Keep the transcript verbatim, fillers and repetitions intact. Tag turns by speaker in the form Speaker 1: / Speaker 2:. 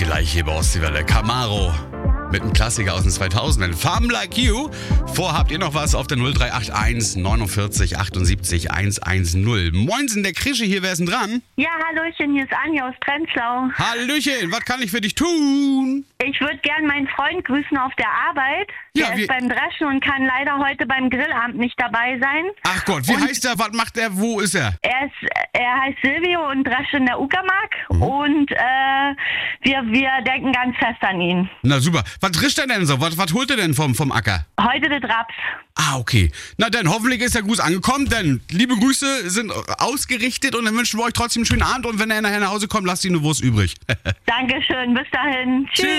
Speaker 1: Gleich hier bei Ostseewelle. Camaro. Mit einem Klassiker aus den zweitausenden. Farm Like You. Vorhabt ihr noch was auf der null drei acht eins neunundvierzig achtundsiebzig hundertzehn? Moinsen, der Krische hier, wer ist denn dran?
Speaker 2: Ja, hallöchen, hier ist Anja aus Prenzlau.
Speaker 1: Hallöchen, was kann ich für dich tun?
Speaker 2: Ich würde gern meinen Freund grüßen auf der Arbeit.
Speaker 1: Ja,
Speaker 2: der
Speaker 1: wie-
Speaker 2: ist beim Dreschen und kann leider heute beim Grillabend nicht dabei sein.
Speaker 1: Ach Gott, wie
Speaker 2: Und-
Speaker 1: heißt er? Was macht er? Wo ist er?
Speaker 2: Er ist, er heißt Silvio und drescht in der Uckermark
Speaker 1: Mhm.
Speaker 2: und äh, wir, wir denken ganz fest an ihn.
Speaker 1: Na super. Was drischt er denn so? Was, was holt er denn vom, vom Acker?
Speaker 2: Heute der Raps.
Speaker 1: Ah, okay. Na dann, hoffentlich ist der Gruß angekommen, denn liebe Grüße sind ausgerichtet und dann wünschen wir euch trotzdem einen schönen Abend und wenn er nachher nach Hause kommt, lasst ihn eine Wurst übrig.
Speaker 2: Dankeschön, bis dahin. Tschüss.